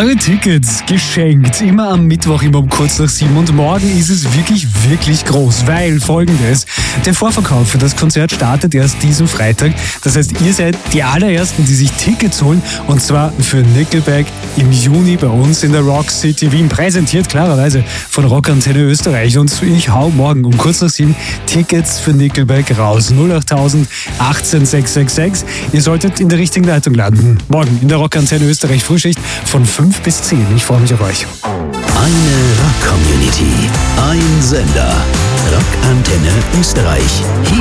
Eure Tickets geschenkt, immer am Mittwoch, immer um kurz nach 7. Und morgen ist es wirklich, wirklich groß, weil Folgendes: Der Vorverkauf für das Konzert startet erst diesen Freitag. Das heißt, ihr seid die allerersten, die sich Tickets holen, und zwar für Nickelback im Juni bei uns in der Rock City Wien. Präsentiert klarerweise von Rockantenne Österreich. Und ich hau morgen um kurz nach 7 Tickets für Nickelback raus. 08000 18 666. Ihr solltet in der richtigen Leitung landen. Morgen in der Rockantenne Österreich Frühschicht von 5 bis 10. Ich freue mich auf euch. Eine Rock-Community, ein Sender. Rockantenne Österreich. Hier